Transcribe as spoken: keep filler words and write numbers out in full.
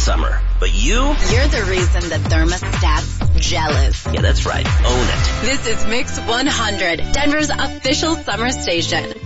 summer. But you? You're the reason the thermostat's jealous. Yeah, that's right. Own it. This is Mix one hundred, Denver's official summer station.